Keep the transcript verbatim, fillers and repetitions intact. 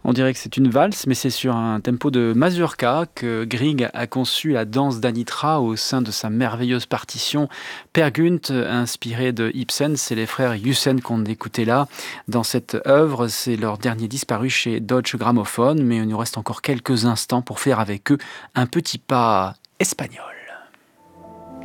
On dirait que c'est une valse, mais c'est sur un tempo de mazurka que Grieg a conçu la danse d'Anitra au sein de sa merveilleuse partition Per Gynt, inspirée de Ibsen. C'est les frères Jussen qu'on écoutait là. Dans cette œuvre, c'est leur dernier disparu chez Deutsche Grammophon, mais il nous reste encore quelques instants pour faire avec eux un petit pas espagnol.